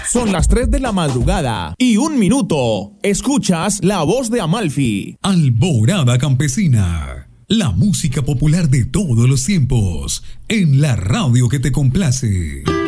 Son las 3 de la madrugada y 1 minuto. Escuchas la voz de Amalfi. Alborada Campesina. La música popular de todos los tiempos. En la radio que te complace.